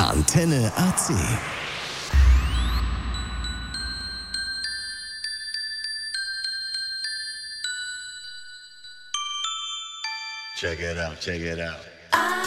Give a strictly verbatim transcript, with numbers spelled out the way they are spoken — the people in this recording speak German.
Antenne A C. Check it out, check it out.